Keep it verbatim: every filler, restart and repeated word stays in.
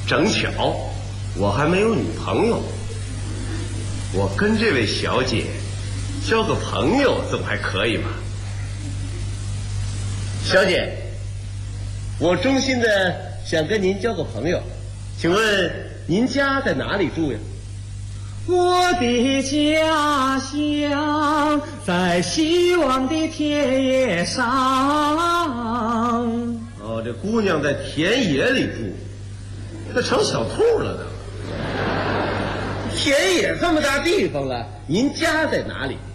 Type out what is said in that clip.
正巧我还没有女朋友，我跟这位小姐交个朋友总还可以吧？小姐，我衷心的想跟您交个朋友，请问您家在哪里住呀？ 我的家乡在希望的田野上。 哦，这姑娘在田野里住，那成小兔了呢。田野这么大地方了，您家在哪里？